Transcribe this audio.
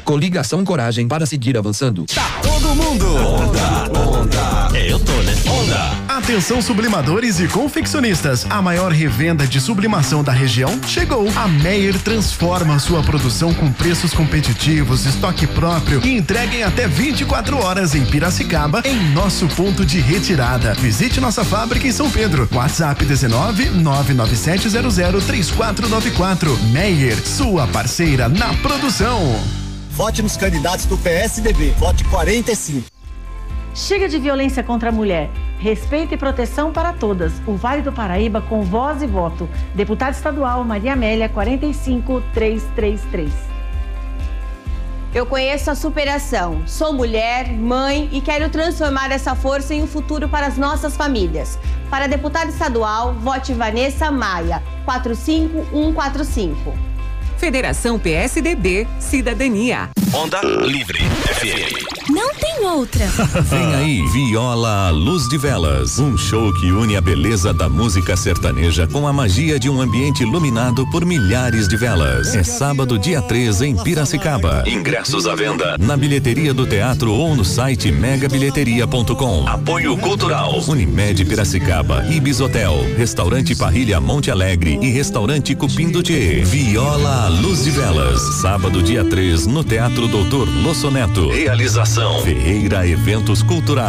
Coligação Coragem para seguir avançando. Tá todo mundo. Onda. Eu tô, né? Onda. Atenção sublimadores e confeccionistas. A maior revenda de sublimação da região chegou. A Meyer transforma sua produção com preços competitivos, estoque próprio e entrega em até 24 horas em Piracicaba, em nosso ponto de retirada. Visite nossa fábrica em São Pedro. WhatsApp 19-99700-3494. Meyer, sua parceira na produção. Vote nos candidatos do PSDB. Vote 45. Chega de violência contra a mulher. Respeito e proteção para todas. O Vale do Paraíba com voz e voto. Deputada estadual Maria Amélia 45333. Eu conheço a superação. Sou mulher, mãe e quero transformar essa força em um futuro para as nossas famílias. Para deputada estadual, vote Vanessa Maia 45145. Federação PSDB Cidadania. Onda Livre FM. Não tem outra. Vem aí, Viola à Luz de Velas. Um show que une a beleza da música sertaneja com a magia de um ambiente iluminado por milhares de velas. É sábado, dia 3, em Piracicaba. Ingressos à venda na bilheteria do teatro ou no site megabilheteria.com. Apoio Cultural. Unimed Piracicaba, Ibis Hotel, Restaurante Parrilha Monte Alegre e Restaurante Cupim do Tchê. Viola à Luz de Velas. Sábado, dia 3, no Teatro Doutor Losso Neto. Realização Ferreira Eventos Culturais.